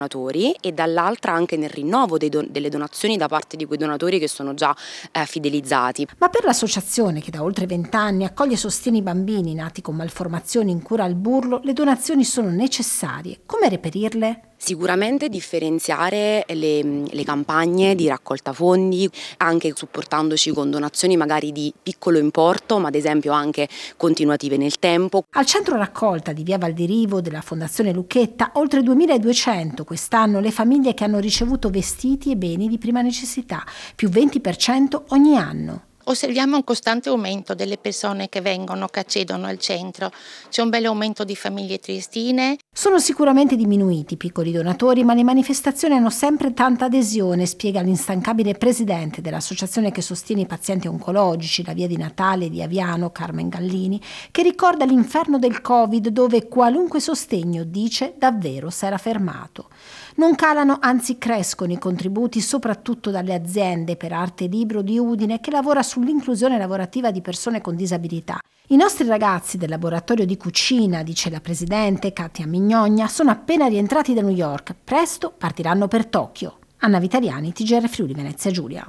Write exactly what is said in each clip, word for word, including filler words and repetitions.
donatori e dall'altra anche nel rinnovo dei don- delle donazioni da parte di quei donatori che sono già eh, fidelizzati. Ma per l'associazione che da oltre vent'anni accoglie e sostiene i bambini nati con malformazioni in cura al burlo, le donazioni sono necessarie. Come reperirle? Sicuramente differenziare le, le campagne di raccolta fondi, anche supportandoci con donazioni magari di piccolo importo, ma ad esempio anche continuative nel tempo. Al centro raccolta di via Valdirivo della Fondazione Lucchetta, oltre duemiladuecento quest'anno le famiglie che hanno ricevuto vestiti e beni di prima necessità, più venti per cento ogni anno. Osserviamo un costante aumento delle persone che vengono, che accedono al centro. C'è un bel aumento di famiglie triestine. Sono sicuramente diminuiti i piccoli donatori, ma le manifestazioni hanno sempre tanta adesione, spiega l'instancabile presidente dell'associazione che sostiene i pazienti oncologici, la via di Natale di Aviano, Carmen Gallini, che ricorda l'inferno del Covid dove qualunque sostegno, dice, davvero s'era fermato. Non calano, anzi crescono i contributi soprattutto dalle aziende per arte e libro di Udine che lavora sull'inclusione lavorativa di persone con disabilità. I nostri ragazzi del laboratorio di cucina, dice la presidente Katia Mignogna, sono appena rientrati da New York. Presto partiranno per Tokyo. Anna Vitaliani, T G R Friuli Venezia Giulia.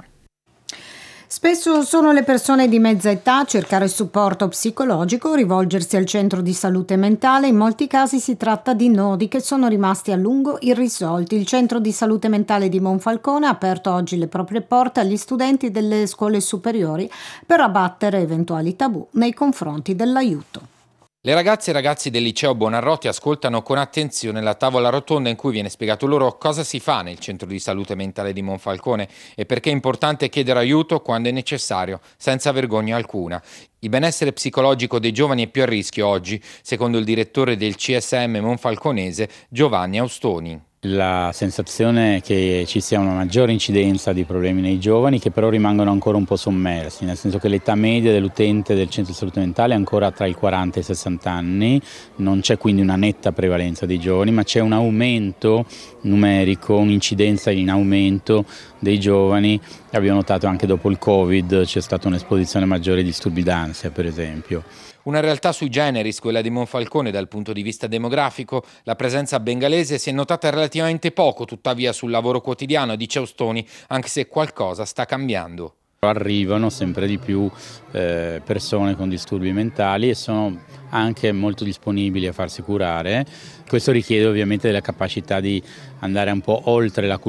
Spesso sono le persone di mezza età a cercare supporto psicologico, rivolgersi al centro di salute mentale. In molti casi si tratta di nodi che sono rimasti a lungo irrisolti. Il centro di salute mentale di Monfalcone ha aperto oggi le proprie porte agli studenti delle scuole superiori per abbattere eventuali tabù nei confronti dell'aiuto. Le ragazze e ragazzi del liceo Buonarroti ascoltano con attenzione la tavola rotonda in cui viene spiegato loro cosa si fa nel centro di salute mentale di Monfalcone e perché è importante chiedere aiuto quando è necessario, senza vergogna alcuna. Il benessere psicologico dei giovani è più a rischio oggi, secondo il direttore del C S M monfalconese Giovanni Austoni. La sensazione è che ci sia una maggiore incidenza di problemi nei giovani che però rimangono ancora un po' sommersi, nel senso che l'età media dell'utente del centro di salute mentale è ancora tra i quaranta e i sessanta anni, non c'è quindi una netta prevalenza dei giovani, ma c'è un aumento numerico, un'incidenza in aumento dei giovani. Abbiamo notato anche dopo il Covid c'è stata un'esposizione maggiore di disturbi d'ansia, per esempio. Una realtà sui generis, quella di Monfalcone dal punto di vista demografico. La presenza bengalese si è notata relativamente poco, tuttavia, sul lavoro quotidiano, dice Austoni, anche se qualcosa sta cambiando. Arrivano sempre di più eh, persone con disturbi mentali e sono anche molto disponibili a farsi curare. Questo richiede ovviamente della capacità di andare un po' oltre la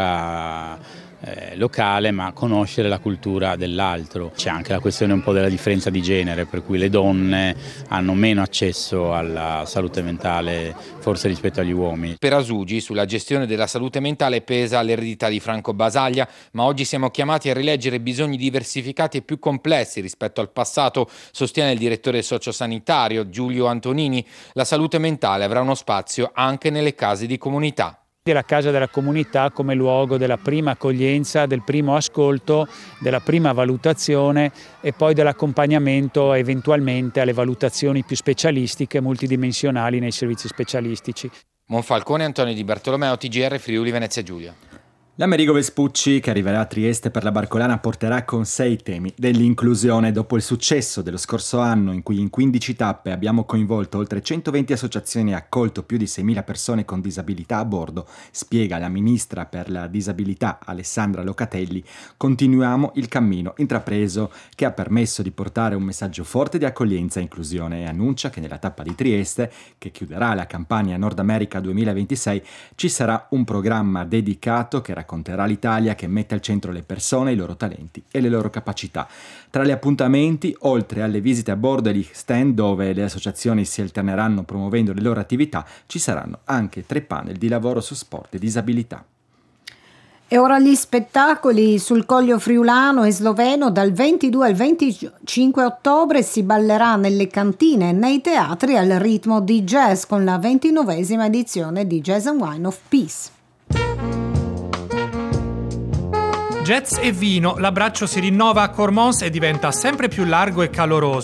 cultura Eh, locale, ma conoscere la cultura dell'altro. C'è anche la questione un po' della differenza di genere, per cui le donne hanno meno accesso alla salute mentale forse rispetto agli uomini. Per Asugi sulla gestione della salute mentale pesa l'eredità di Franco Basaglia, ma oggi siamo chiamati a rileggere bisogni diversificati e più complessi rispetto al passato, sostiene il direttore sociosanitario Giulio Antonini. La salute mentale avrà uno spazio anche nelle case di comunità. La casa della comunità come luogo della prima accoglienza, del primo ascolto, della prima valutazione e poi dell'accompagnamento eventualmente alle valutazioni più specialistiche, multidimensionali nei servizi specialistici. Monfalcone, Antonio Di Bartolomeo, T G R Friuli Venezia Giulia. L'Amerigo Vespucci, che arriverà a Trieste per la Barcolana, porterà con sé i temi dell'inclusione. Dopo il successo dello scorso anno, in cui in quindici tappe abbiamo coinvolto oltre centoventi associazioni e accolto più di seimila persone con disabilità a bordo, spiega la ministra per la disabilità Alessandra Locatelli, continuiamo il cammino intrapreso che ha permesso di portare un messaggio forte di accoglienza e inclusione, e annuncia che nella tappa di Trieste, che chiuderà la campagna Nord America duemilaventisei, ci sarà un programma dedicato che racconterà l'Italia, che mette al centro le persone, i loro talenti e le loro capacità. Tra gli appuntamenti, oltre alle visite a bordo e gli stand dove le associazioni si alterneranno promuovendo le loro attività, ci saranno anche tre panel di lavoro su sport e disabilità. E ora gli spettacoli sul Coglio Friulano e Sloveno. Dal ventidue al venticinque ottobre si ballerà nelle cantine e nei teatri al ritmo di jazz con la ventinovesima edizione di Jazz and Wine of Peace. Jazz e vino, l'abbraccio si rinnova a Cormons e diventa sempre più largo e caloroso.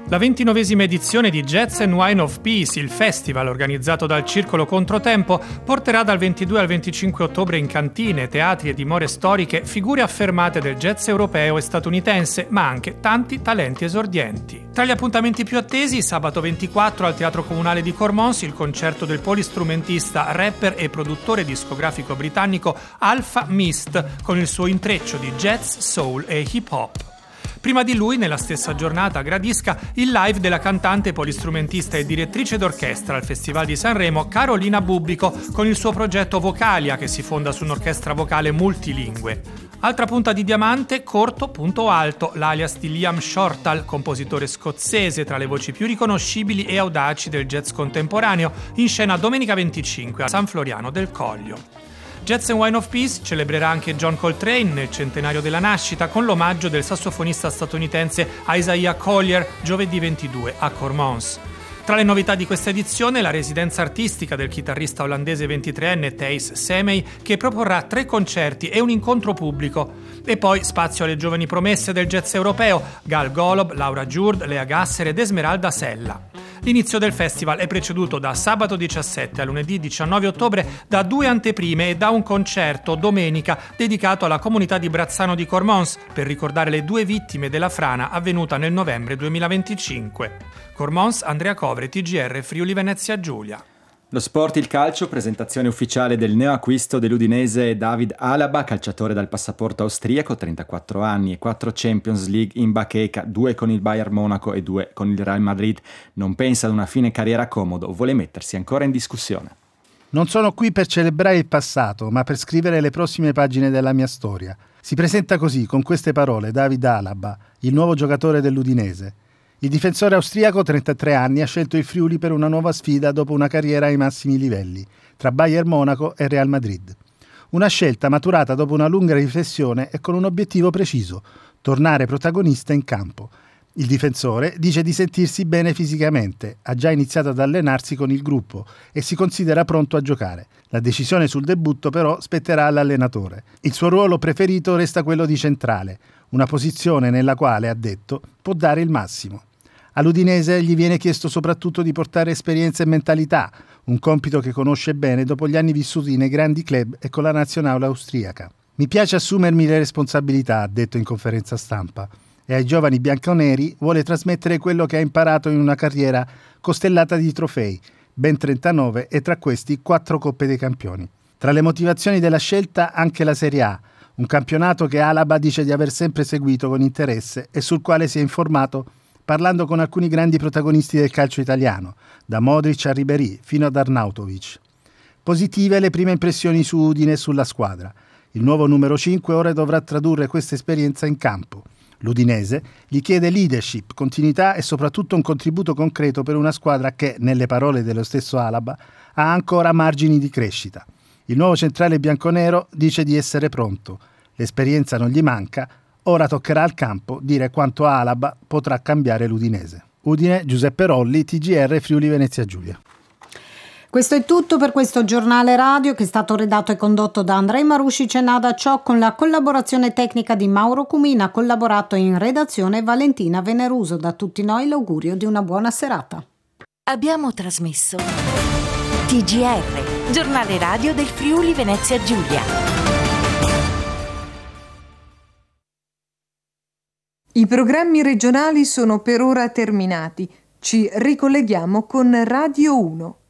La ventinovesima edizione di Jazz and Wine of Peace, il festival organizzato dal Circolo Controtempo, porterà dal ventidue al venticinque ottobre in cantine, teatri e dimore storiche figure affermate del jazz europeo e statunitense, ma anche tanti talenti esordienti. Tra gli appuntamenti più attesi, sabato ventiquattro al Teatro Comunale di Cormons, il concerto del polistrumentista, rapper e produttore discografico britannico Alfa Mist, con il suo intreccio di jazz, soul e hip hop. Prima di lui, nella stessa giornata, gradisca il live della cantante, polistrumentista e direttrice d'orchestra al Festival di Sanremo Carolina Bubbico con il suo progetto Vocalia, che si fonda su un'orchestra vocale multilingue. Altra punta di diamante, Corto Punto Alto, l'alias di Liam Shortall, compositore scozzese tra le voci più riconoscibili e audaci del jazz contemporaneo, in scena domenica venticinque a San Floriano del Coglio. Jazz and Wine of Peace celebrerà anche John Coltrane nel centenario della nascita con l'omaggio del sassofonista statunitense Isaiah Collier giovedì ventidue a Cormons. Tra le novità di questa edizione la residenza artistica del chitarrista olandese ventitreenne Thijs Semey, che proporrà tre concerti e un incontro pubblico. E poi spazio alle giovani promesse del jazz europeo, Gal Golob, Laura Jurd, Lea Gasser ed Esmeralda Sella. L'inizio del festival è preceduto da sabato diciassette a lunedì diciannove ottobre da due anteprime e da un concerto domenica dedicato alla comunità di Brazzano di Cormons per ricordare le due vittime della frana avvenuta nel novembre duemilaventicinque. Cormons, Andrea Covre, T G R Friuli Venezia Giulia. Lo sport, il calcio, presentazione ufficiale del neoacquisto dell'udinese David Alaba, calciatore dal passaporto austriaco, trentaquattro anni e quattro Champions League in bacheca, due con il Bayern Monaco e due con il Real Madrid. Non pensa ad una fine carriera comodo, vuole mettersi ancora in discussione. Non sono qui per celebrare il passato, ma per scrivere le prossime pagine della mia storia. Si presenta così, con queste parole, David Alaba, il nuovo giocatore dell'Udinese. Il difensore austriaco, trentatré anni, ha scelto il Friuli per una nuova sfida dopo una carriera ai massimi livelli, tra Bayern Monaco e Real Madrid. Una scelta maturata dopo una lunga riflessione e con un obiettivo preciso: tornare protagonista in campo. Il difensore dice di sentirsi bene fisicamente, ha già iniziato ad allenarsi con il gruppo e si considera pronto a giocare. La decisione sul debutto però spetterà all'allenatore. Il suo ruolo preferito resta quello di centrale, una posizione nella quale, ha detto, può dare il massimo. All'Udinese gli viene chiesto soprattutto di portare esperienza e mentalità, un compito che conosce bene dopo gli anni vissuti nei grandi club e con la nazionale austriaca. Mi piace assumermi le responsabilità, ha detto in conferenza stampa, e ai giovani bianconeri vuole trasmettere quello che ha imparato in una carriera costellata di trofei, ben trentanove, e tra questi quattro Coppe dei Campioni. Tra le motivazioni della scelta anche la Serie A, un campionato che Alaba dice di aver sempre seguito con interesse e sul quale si è informato parlando con alcuni grandi protagonisti del calcio italiano, da Modric a Ribéry fino ad Arnautovic. Positive le prime impressioni su Udine e sulla squadra. Il nuovo numero cinque ora dovrà tradurre questa esperienza in campo. L'Udinese gli chiede leadership, continuità e soprattutto un contributo concreto per una squadra che, nelle parole dello stesso Alaba, ha ancora margini di crescita. Il nuovo centrale bianconero dice di essere pronto. L'esperienza non gli manca. Ora toccherà al campo dire quanto Alaba potrà cambiare l'Udinese. Udine, Giuseppe Rolli, T G R Friuli Venezia Giulia. Questo è tutto per questo giornale radio che è stato redatto e condotto da Andrei Marusci Cenada Ciò con la collaborazione tecnica di Mauro Cumina. Ha collaborato in redazione Valentina Veneruso. Da tutti noi l'augurio di una buona serata. Abbiamo trasmesso T G R, giornale radio del Friuli Venezia Giulia. I programmi regionali sono per ora terminati. Ci ricolleghiamo con Radio uno.